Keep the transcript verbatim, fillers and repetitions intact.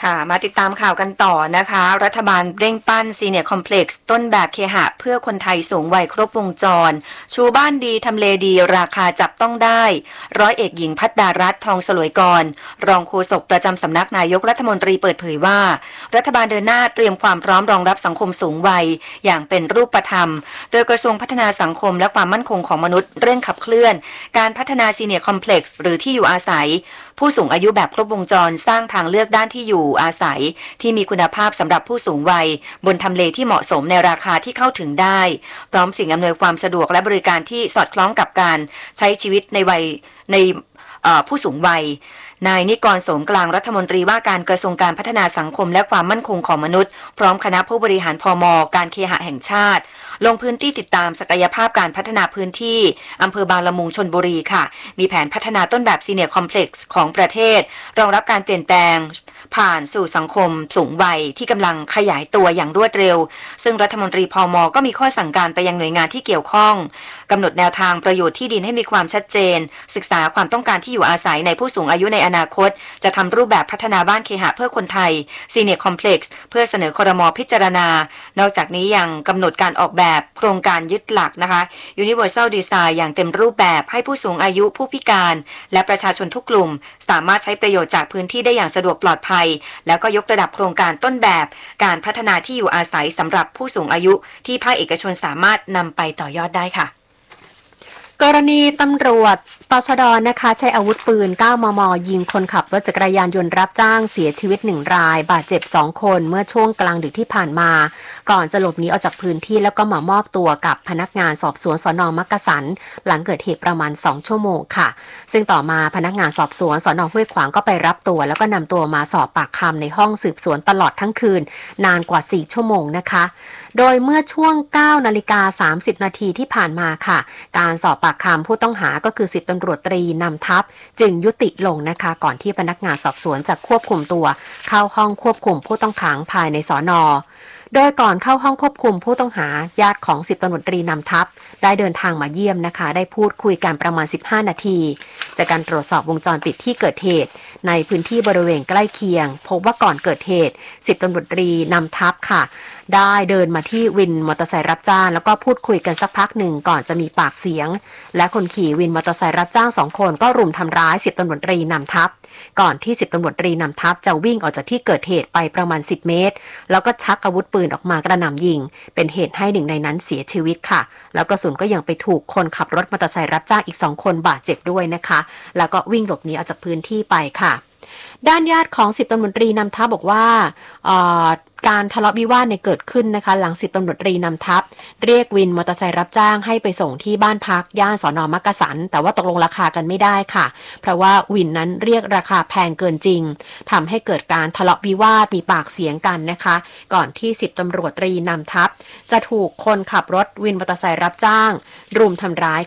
ค่ะมาติดตามข่าวกันต่อนะคะรัฐบาลเร่งปั้นซีเนียร์คอมเพล็กซ์ต้นแบบเคหะเพื่อคนไทยสูงวัยครบวงจรชูบ้านดีทำเลดีราคาจับต้องได้ร้อยเอกหญิงพัฒดารัตน์ทองสลวยกรรองโฆษกประจำสำนักนายกรัฐมนตรีเปิดเผยว่ารัฐบาลเดินหน้าเตรียมความพร้อมรองรับสังคมสูงวัยอย่างเป็นรูปธรรมโดยกระทรวงพัฒนาสังคมและความมั่นคงของมนุษย์เร่งขับเคลื่อนการพัฒนาซีเนียร์คอมเพล็กซ์หรือที่อยู่อาศัยผู้สูงอายุแบบครบวงจรสร้างทางเลือกด้านที่อยู่อาศัยที่มีคุณภาพสำหรับผู้สูงวัยบนทำเลที่เหมาะสมในราคาที่เข้าถึงได้พร้อมสิ่งอำนวยความสะดวกและบริการที่สอดคล้องกับการใช้ชีวิตในวัยในผู้สูงวัยนายนิกร โสมกลางรัฐมนตรีว่าการกระทรวงการพัฒนาสังคมและความมั่นคงของมนุษย์พร้อมคณะผู้บริหารพม.การเคหะแห่งชาติลงพื้นที่ติดตามศักยภาพการพัฒนาพื้นที่อำเภอบางละมุงชลบุรีค่ะมีแผนพัฒนาต้นแบบซีเนียร์คอมเพล็กซ์ของประเทศรองรับการเปลี่ยนแปลงผ่านสู่สังคมสูงวัยที่กำลังขยายตัวอย่างรวดเร็วซึ่งรัฐมนตรีพม.ก็มีข้อสั่งการไปยังหน่วยงานที่เกี่ยวข้องกำหนดแนวทางประโยชน์ที่ดินให้มีความชัดเจนศึกษาความต้องการที่อยู่อาศัยในผู้สูงอายุในอนาคตจะทำรูปแบบพัฒนาบ้านเคหะเพื่อคนไทยซีเนียร์คอมเพล็กซ์เพื่อเสนอครม.พิจารณานอกจากนี้ยังกำหนดการออกแบบโครงการยึดหลักนะคะ Universal Design อย่างเต็มรูปแบบให้ผู้สูงอายุผู้พิการและประชาชนทุกกลุ่มสามารถใช้ประโยชน์จากพื้นที่ได้อย่างสะดวกปลอดภัยแล้วก็ยกระดับโครงการต้นแบบการพัฒนาที่อยู่อาศัยสำหรับผู้สูงอายุที่ภาคเอกชนสามารถนำไปต่อยอดได้ค่ะกรณีตำรวจตชด.นะคะใช้อาวุธปืน เก้า มม.ยิงคนขับรถจักรยานยนต์รับจ้างเสียชีวิตหนึ่งรายบาดเจ็บสองคนเมื่อช่วงกลางดึกที่ผ่านมาก่อนจะหลบหนีออกจากพื้นที่แล้วก็มามอบตัวกับพนักงานสอบสวนสน.มักกะสันหลังเกิดเหตุประมาณสองชั่วโมงค่ะซึ่งต่อมาพนักงานสอบสวนสน.ห้วยขวางก็ไปรับตัวแล้วก็นำตัวมาสอบปากคำในห้องสืบสวนตลอดทั้งคืนนานกว่าสี่ชั่วโมงนะคะโดยเมื่อช่วง เก้านาฬิกาสามสิบนาทีที่ผ่านมาค่ะการสอบปากคำผู้ต้องหาก็คือสิบตำรวจตรีนำทัพจึงยุติลงนะคะก่อนที่พนักงานสอบสวนจะควบคุมตัวเข้าห้องควบคุมผู้ต้องขังภายในสน.โดยก่อนเข้าห้องควบคุมผู้ต้องหาญาติของสิบตำรวจตรีนำทัพได้เดินทางมาเยี่ยมนะคะได้พูดคุยกันประมาณสิบห้านาทีจากการตรวจสอบวงจรปิดที่เกิดเหตุในพื้นที่บริเวณใกล้เคียงพบว่าก่อนเกิดเหตุสิบตำรวจตรีนำทัพค่ะได้เดินมาที่วินมอเตอร์ไซค์รับจ้างแล้วก็พูดคุยกันสักพักหนึ่งก่อนจะมีปากเสียงและคนขี่วินมอเตอร์ไซค์รับจ้างสองคนก็รุมทำร้ายสิบตำรวจตรีนำทัพก่อนที่สิบตำรวจตรีนำทัพจะวิ่งออกจากที่เกิดเหตุไปประมาณสิบเมตรแล้วก็ชักอาวุธปืนออกมากระหน่ำยิงเป็นเหตุให้หนึ่งในนั้นเสียชีวิตค่ะแล้วกระสุนก็ยังไปถูกคนขับรถมอเตอร์ไซค์รับจ้างอีกสองคนบาดเจ็บด้วยนะคะแล้วก็วิ่งหลบหนีออกจากพื้นที่ไปค่ะด้านญาติของสิบตำรวจตรีนำทัพบอกว่าการทะเลาะวิวาทเนี่ยเกิดขึ้นนะคะหลังสิบตำรวจตรีนำทัพเรียกวินมอเตอร์ไซค์รับจ้างให้ไปส่งที่บ้านพักย่านสน.มักกะสันแต่ว่าตกลงราคากันไม่ได้ค่ะเพราะว่าวินนั้นเรียกราคาแพงเกินจริงทำให้เกิดการทะเลาะวิวาทมีปากเสียงกันนะคะก่อนที่สิบตำรวจตรีนำทัพจะถูกคนขับรถวินมอเตอร์ไซค์รับจ้างรุมทำร้าย